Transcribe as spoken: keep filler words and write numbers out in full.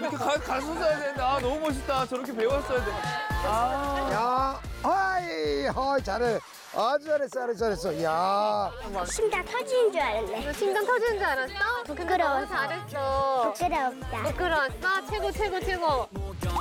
이렇게 가, 갔었어야 되는데. 아, 너무 멋있다. 저렇게 배웠어야 돼. 아. 야, 아이, 아이, 잘해. 아주 잘했어, 잘했어, 잘했어. 야. 심장 터지는 줄 알았네. 심장 터지는 줄 알았어? 근데 너무 부끄러워서. 잘했어. 부끄럽다. 부끄러웠어? 최고 최고 최고.